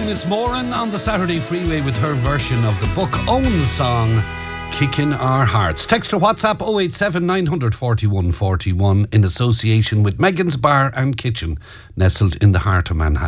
Miss Moran on the Saturday Freeway with her version of the Book Own song, Kicking Our Hearts. Text or WhatsApp 087 941 41 in association with Megan's Bar and Kitchen, nestled in the heart of Manhattan.